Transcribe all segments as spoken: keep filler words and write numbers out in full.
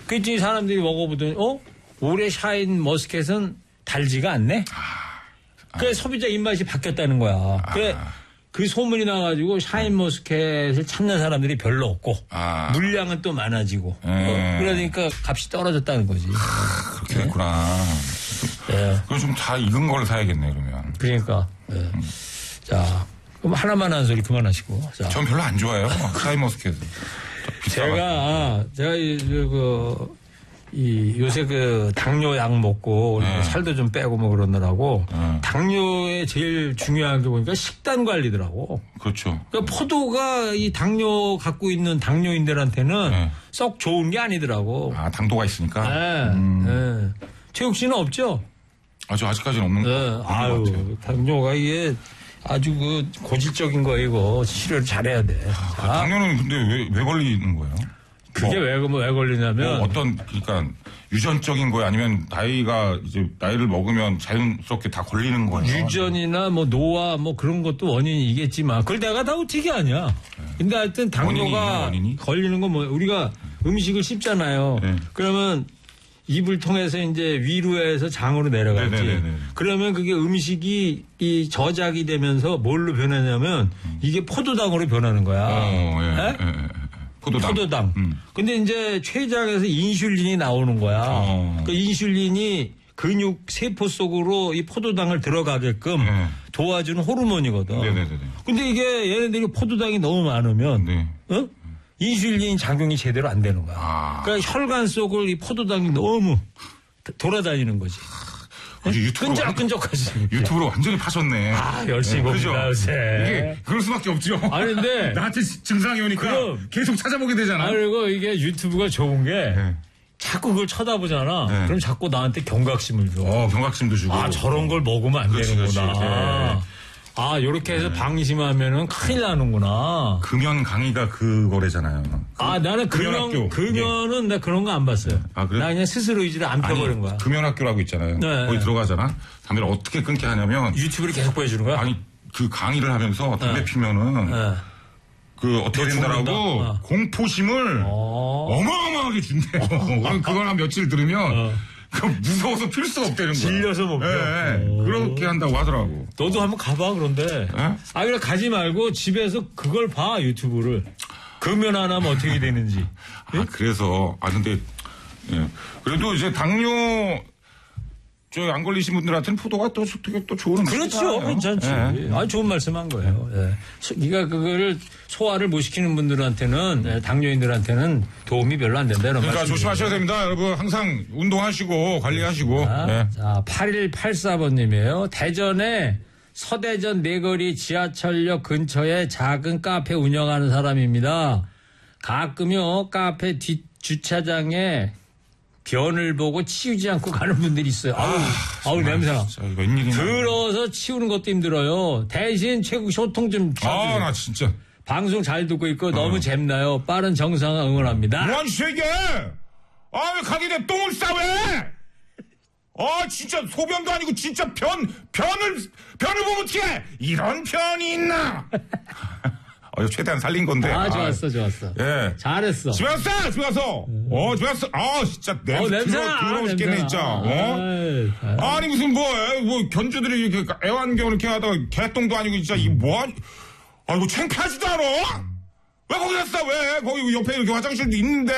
그랬더니 사람들이 먹어보더니 어? 올해 샤인 머스켓은 달지가 않네? 아, 그래 아. 소비자 입맛이 바뀌었다는 거야. 아. 그래 그 소문이 나가지고 샤인머스켓을 찾는 사람들이 별로 없고 아. 물량은 또 많아지고 어, 그러니까 값이 떨어졌다는 거지. 아, 그렇게 됐구나. 네. 그럼 좀 다 익은 걸 사야겠네 그러면. 그러니까. 네. 음. 자 그럼 하나만 한 소리 그만하시고. 자. 전 별로 안 좋아해요. 샤인머스켓은. 제가 제가 이, 그, 이 요새 그 당뇨 약 먹고 네. 살도 좀 빼고 뭐 그러느라고 네. 당뇨에 제일 중요한 게 보니까 식단 관리더라고. 그렇죠. 그러니까 포도가 이 당뇨 갖고 있는 당뇨인들한테는 네. 썩 좋은 게 아니더라고. 아 당도가 있으니까. 네. 음. 네. 최욱 씨는 없죠? 아, 저 아직까지는 없는 거. 네. 아유 당뇨가 이게 아주 그 고질적인 거 이거 치료를 잘해야 돼. 아, 당뇨는 근데 왜, 왜 걸리는 거예요? 그게 뭐, 왜, 뭐, 왜 걸리냐면. 뭐 어떤, 그러니까 유전적인 거예요? 아니면 나이가 이제 나이를 먹으면 자연스럽게 다 걸리는 거예요? 유전이나 뭐 노화 뭐 그런 것도 원인이겠지만 그걸 내가 다 어떻게 아냐. 네. 근데 하여튼 당뇨가 원인이? 걸리는 건 뭐 우리가 음식을 씹잖아요. 네. 그러면 입을 통해서 이제 위로에서 장으로 내려가지. 네네네네. 그러면 그게 음식이 이 저작이 되면서 뭘로 변하냐면 음. 이게 포도당으로 변하는 거야. 어, 예, 네? 예, 예. 포도당. 포도당. 음. 근데 이제 췌장에서 인슐린이 나오는 거야. 어. 그 인슐린이 근육 세포 속으로 이 포도당을 들어가게끔 네. 도와주는 호르몬이거든. 네네네. 근데 이게 얘네들이 포도당이 너무 많으면, 네. 어? 인슐린 작용이 제대로 안 되는 거야. 아. 그러니까 혈관 속을 이 포도당이 너무 돌아다니는 거지. 유튜브로 끈적끈적하지. 유튜브로 완전히 파셨네. 아, 열심히 네, 봅니다, 요새. 이게 그럴 수밖에 없죠. 아니, 근데. 나한테 증상이 오니까 그럼, 계속 찾아보게 되잖아. 아, 그리고 이게 유튜브가 좋은 게 네. 자꾸 그걸 쳐다보잖아. 네. 그럼 자꾸 나한테 경각심을 줘. 어, 경각심도 주고. 아, 저런 걸 먹으면 안 그렇지, 되는구나. 그렇지. 네. 아, 요렇게 해서 네. 방심하면은 큰일 나는구나. 금연 강의가 그거래잖아요. 아, 나는 금연, 금연은 네. 나 그런 거 안 봤어요. 아, 그래? 나 그냥 스스로 의지를 안 펴버린 거야. 금연학교라고 있잖아요. 네. 거기 들어가잖아. 담배를 어떻게 끊게 하냐면. 유튜브를 계속 보여주는 거야? 아니, 그 강의를 하면서 담배 네. 피면은. 네. 그 어떻게 된다라고 어. 공포심을 어. 어마어마하게 준대요. 그럼 그걸 한 며칠 들으면. 어. 그 무서워서 필 수가 없다는 거야. 질려서 못 펴. 네, 그렇게 한다고 하더라고. 너도 한번 가봐 그런데. 네? 아 그래 가지 말고 집에서 그걸 봐 유튜브를. 금연 안 하면 어떻게 되는지. 아 네? 그래서 아 근데 예. 그래도 이제 당뇨 저 안 걸리신 분들한테는 포도가 또 되게 또 좋은 그렇죠. 괜찮지. 네. 아 좋은 말씀한 거예요. 예. 네가 그거를 소화를 못 시키는 분들한테는 예, 당뇨인들한테는 도움이 별로 안 된다. 그러니까 말씀이에요. 조심하셔야 됩니다. 여러분 항상 운동하시고 관리하시고. 자, 네. 자 팔일팔사 번님이에요. 대전에 서대전 내거리 지하철역 근처에 작은 카페 운영하는 사람입니다. 가끔요 카페 뒷 주차장에 변을 보고 치우지 않고 가는 분들이 있어요. 아우, 아, 아우 냄새나. 들어서 치우는 것도 힘들어요. 대신 최국 소통 좀 아, 나 진짜. 방송 잘 듣고 있고 어. 너무 재밌나요. 빠른 정상화 응원합니다. 뭐하는 새끼! 아, 왜 가게에 똥을 싸 왜? 아, 진짜 소변도 아니고 진짜 변, 변을, 변을 보면 어떡해! 이런 변이 있나? 어, 최대한 살린 건데. 아, 좋았어, 아, 좋았어. 예. 잘했어. 집에 왔어, 집에 왔어. 음. 어, 집에 왔어. 아, 진짜 냄새. 어, 냄새. 더러워 죽겠네, 진짜. 어? 아이, 아이. 아니, 무슨 뭐, 뭐, 견주들이 이렇게 애완견 이렇게 하다가 개똥도 아니고 진짜 이 뭐, 아, 이거 창피하지도 않아? 왜 거기 갔어, 왜? 거기 옆에 이렇게 화장실도 있는데?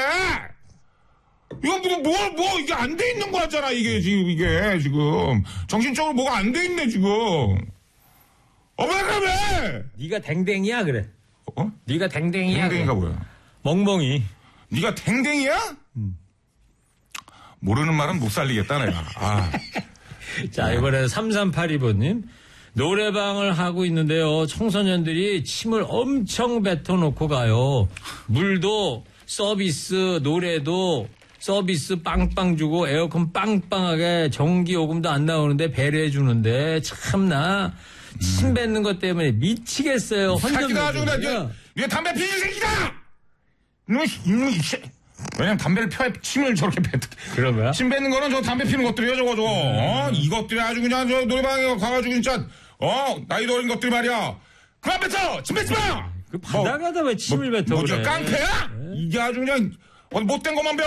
이거 뭐, 뭐, 뭐, 이게 안 돼 있는 거잖아, 이게 지금, 이게 지금. 정신적으로 뭐가 안 돼 있네, 지금. 어, 왜 그래? 네가 댕댕이야, 그래. 어? 네가 댕댕이야. 댕댕이가 그래. 뭐야? 멍멍이. 네가 댕댕이야? 음. 모르는 말은 못 살리겠다 내가. 아. 자 이번에 삼삼팔이 번님. 노래방을 하고 있는데요. 청소년들이 침을 엄청 뱉어놓고 가요. 물도 서비스, 노래도 서비스 빵빵 주고 에어컨 빵빵하게 전기요금도 안 나오는데 배려해 주는데 참나. 침 뱉는 것 때문에 미치겠어요. 새끼다 아주 그냥 얘 담배 피는 새끼다. 이놈이 이놈이 왜냐면 담배를 펴야 침을 저렇게 뱉. 그런 거야? 침 뱉는 거는 저 담배 피는 것들이야 저거 저. 어? 이것들이 아주 그냥 저 노래방에 가가지고 진짜 어 나이도 어린 것들 말이야. 그만 뱉어. 침 뱉지 마. 그 바닥에다 왜 침을 뭐, 뱉어 뭐, 그래? 뭐 깡패야? 네. 이게 아주 그냥 못된 것만 배워.